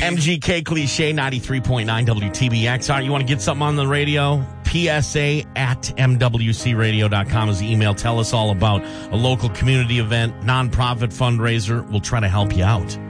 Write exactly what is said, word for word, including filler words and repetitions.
M G K Cliche, ninety-three point nine W T B X. All right, you want to get something on the radio? P S A at M W C radio dot com is the email. Tell us all about a local community event, nonprofit fundraiser. We'll try to help you out.